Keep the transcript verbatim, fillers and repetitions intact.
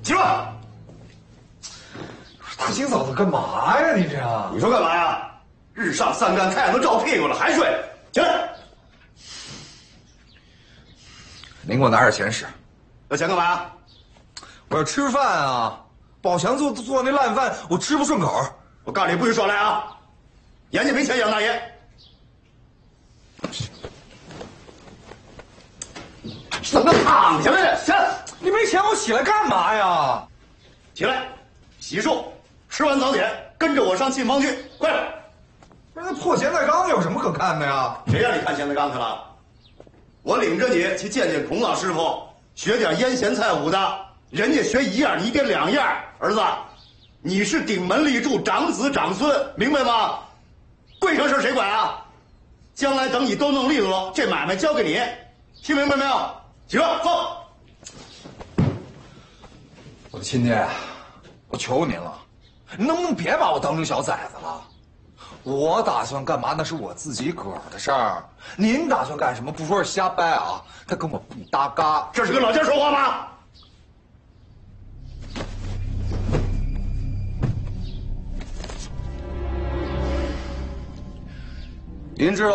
起来！大清早的干嘛呀？你这样， 你说干嘛呀？日上三竿，太阳都照屁股了，还睡？起来！ 您给我拿点钱使。 要钱干嘛呀？ 我要吃饭啊！宝强做做那烂饭，我吃不顺口。 我告诉你，不许耍赖啊！眼睛没钱，杨大爷。怎么躺下来了？起来！ 你没钱，我起来干嘛呀？ 起来，洗漱，吃完早点，跟着我上沁芳去，快点！ 不是那破咸菜缸有什么可看的呀？ 谁让你看咸菜缸去了？我领着你去见见孔老师傅，学点腌咸菜舞的。人家学一样，你得两样。儿子，你是顶门立柱，长子长孙，明白吗？贵上事谁管啊？将来等你都弄利落了，这买卖交给你，听明白没有？起床，走。 我的亲家，我求您了，你能不能别把我当成小崽子了？我打算干嘛那是我自己个儿的事儿，您打算干什么？不说是瞎掰啊，他跟我不搭嘎。 这是跟老家说话吗？ 您知道